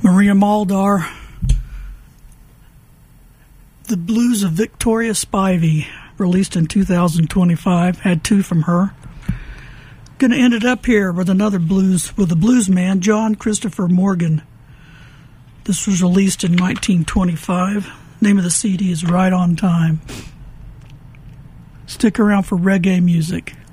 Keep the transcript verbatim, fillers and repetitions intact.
Maria Muldaur, The Blues of Victoria Spivey, released in two thousand twenty-five, had two from her. Gonna end it up here with another blues, with a blues man, John Christopher Morgan. This was released in nineteen twenty-five. Name of the C D is Right on Time. Stick around for reggae music.